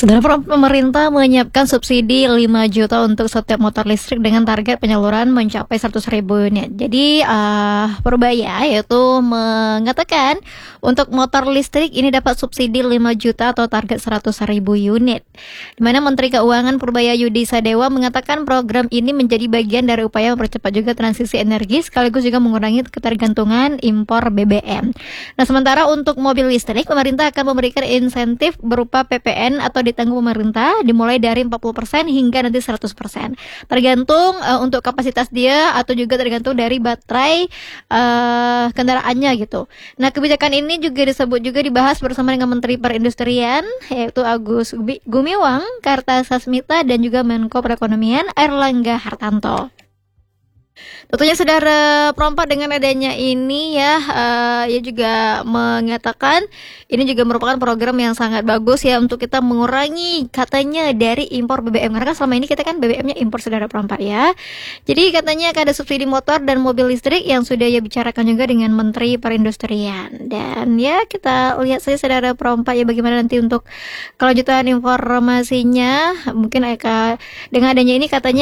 Saudara, pemerintah menyiapkan subsidi 5 juta untuk setiap motor listrik dengan target penyaluran mencapai 100.000 unit. Jadi Purbaya yaitu mengatakan untuk motor listrik ini dapat subsidi 5 juta atau target 100.000 unit. Di mana Menteri Keuangan Purbaya Yudi Sadewa mengatakan program ini menjadi bagian dari upaya mempercepat juga transisi energi sekaligus juga mengurangi ketergantungan impor BBM. Nah, sementara untuk mobil listrik, pemerintah akan memberikan insentif berupa PPN atau ditanggung pemerintah dimulai dari 40% hingga nanti 100%. Tergantung untuk kapasitas dia atau juga tergantung dari baterai kendaraannya gitu. Nah, kebijakan ini juga disebut juga dibahas bersama dengan Menteri Perindustrian yaitu Agus Gumiwang Kartasasmita dan juga Menko Perekonomian Airlangga Hartanto. Tentunya saudara perompak dengan adanya ini ia juga mengatakan ini juga merupakan program yang sangat bagus ya untuk kita mengurangi katanya dari impor BBM, karena selama ini kita kan BBM-nya impor saudara perompak ya. Jadi katanya akan ada subsidi motor dan mobil listrik yang sudah ia bicarakan juga dengan Menteri Perindustrian. Dan ya kita lihat saja saudara perompak ya bagaimana nanti untuk kelanjutan informasinya. Mungkin dengan adanya ini katanya